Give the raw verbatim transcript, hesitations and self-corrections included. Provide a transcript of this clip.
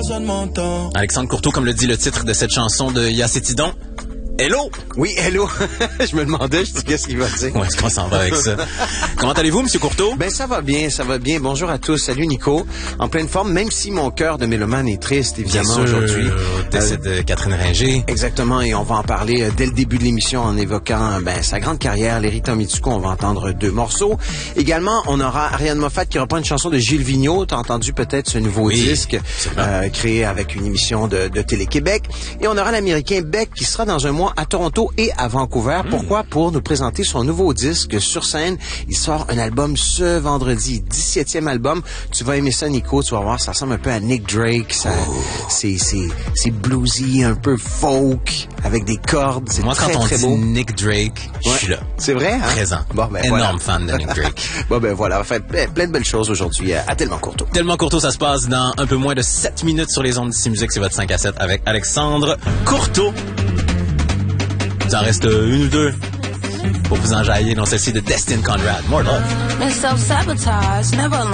personne m'entend. Alexandre Courteau, comme le dit le titre de cette chanson de Yacétidon. Hello! Oui, hello! Je me demandais, je dis, qu'est-ce qu'il va dire? Où est-ce qu'on s'en va avec ça? Comment allez-vous, Monsieur Courteau? Ben, ça va bien, ça va bien. Bonjour à tous. Salut, Nico. En pleine forme, même si mon cœur de mélomane est triste, évidemment, aujourd'hui. Décès de Catherine Ringer. Exactement, et on va en parler euh, dès le début de l'émission en évoquant, ben, sa grande carrière, l'Erita Mitsuko. On va entendre deux morceaux. Également, on aura Ariane Moffat qui reprend une chanson de Gilles Vigneault. T'as entendu peut-être ce nouveau oui, disque, euh, créé avec une émission de, de Télé-Québec. Et on aura l'Américain Beck qui sera dans un mois à Toronto et à Vancouver. Mmh. Pourquoi? Pour nous présenter son nouveau disque sur scène. Il sort un album ce vendredi, dix-septième album. Tu vas aimer ça, Nico. Tu vas voir, ça ressemble un peu à Nick Drake. Ça, oh. c'est, c'est, c'est bluesy, un peu folk, avec des cordes. C'est Moi, très, quand on très dit beau. Nick Drake, je ouais. suis là. C'est vrai, hein? Présent. Bon, ben, énorme voilà. fan de Nick Drake. Bon, ben voilà. On va faire plein de belles choses aujourd'hui à Tellement Courteau. Tellement Courteau, ça se passe dans un peu moins de sept minutes sur les ondes d'ici musique. C'est votre cinq à sept avec Alexandre Courteau. Il en reste une ou deux pour vous enjailler dans celle-ci de Destin Conrad. More love.